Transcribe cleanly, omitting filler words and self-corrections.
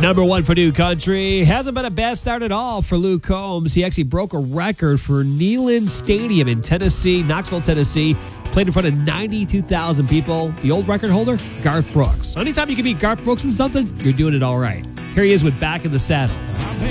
Number one for New Country. Hasn't been a bad start at all for Luke Combs. He actually broke a record for Neyland Stadium in Tennessee, Knoxville, Tennessee. Played in front of 92,000 people. The old record holder, Garth Brooks. So anytime you can beat Garth Brooks in something, you're doing it all right. Here he is with Back in the Saddle.